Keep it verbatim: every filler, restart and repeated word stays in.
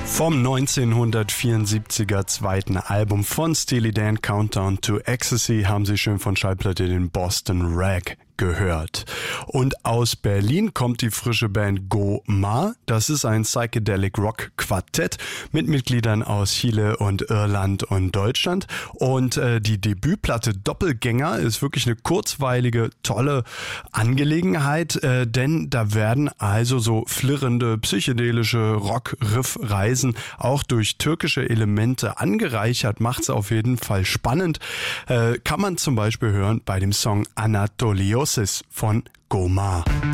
Vom neunzehnhundertvierundsiebziger zweiten Album von Steely Dan, Countdown to Ecstasy, haben Sie schön von Schallplatte den Boston Rag gehört. Und aus Berlin kommt die frische Band Go-Ma. Das ist ein Psychedelic Rock Quartett mit Mitgliedern aus Chile und Irland und Deutschland. Und äh, die Debütplatte Doppelgänger ist wirklich eine kurzweilige, tolle Angelegenheit, äh, denn da werden also so flirrende, psychedelische Rock-Riff-Reisen auch durch türkische Elemente angereichert. Macht's auf jeden Fall spannend. Äh, kann man zum Beispiel hören bei dem Song Anatolios von Go-Ma.